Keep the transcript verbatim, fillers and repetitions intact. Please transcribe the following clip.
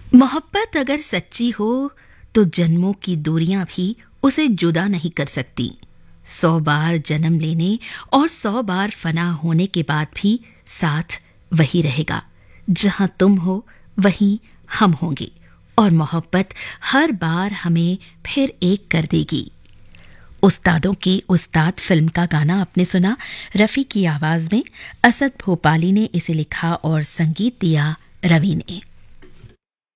मोहब्बत अगर सच्ची हो तो जन्मों की दूरियां भी उसे जुदा नहीं कर सकती। सौ बार जन्म लेने और सौ बार फना होने के बाद भी साथ वही रहेगा। जहां तुम हो वहीं हम होंगे और मोहब्बत हर बार हमें फिर एक कर देगी। उस्तादों के उस्ताद फिल्म का गाना आपने सुना रफ़ी की आवाज में। असद भोपाली ने इसे लिखा और संगीत दिया रवि ने।